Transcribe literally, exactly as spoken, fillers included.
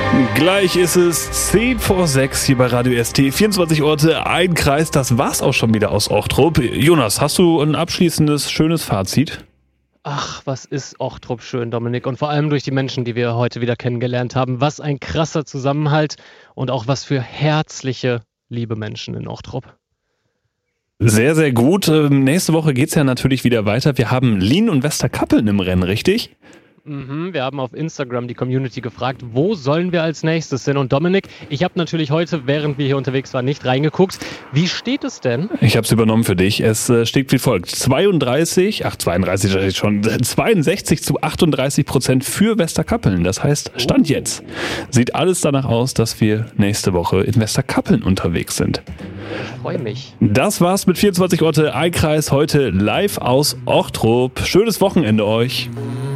Gleich ist es zehn vor sechs hier bei Radio S T. vierundzwanzig Orte, ein Kreis. Das war's auch schon wieder aus Ochtrup. Jonas, hast du ein abschließendes, schönes Fazit? Ach, was ist Ochtrup schön, Dominik. Und vor allem durch die Menschen, die wir heute wieder kennengelernt haben. Was ein krasser Zusammenhalt und auch was für herzliche, liebe Menschen in Ochtrup. Sehr, sehr gut. Ähm, nächste Woche geht's ja natürlich wieder weiter. Wir haben Lien und Westerkappeln im Rennen, richtig? Mhm, wir haben auf Instagram die Community gefragt, wo sollen wir als nächstes hin? Und Dominik, ich habe natürlich heute, während wir hier unterwegs waren, nicht reingeguckt. Wie steht es denn? Ich habe es übernommen für dich. Es äh, steht wie folgt. zweiunddreißig, ach zweiunddreißig ist schon, zweiundsechzig zu achtunddreißig Prozent für Westerkappeln. Das heißt, Stand jetzt sieht alles danach aus, dass wir nächste Woche in Westerkappeln unterwegs sind. Ich freue mich. Das war's mit vierundzwanzig Orte, ein Kreis, heute live aus Ochtrup. Schönes Wochenende euch.